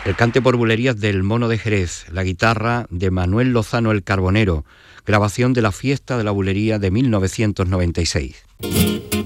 El cante por bulerías del Mono de Jerez, la guitarra de Manuel Lozano el Carbonero, grabación de la Fiesta de la Bulería de 1996.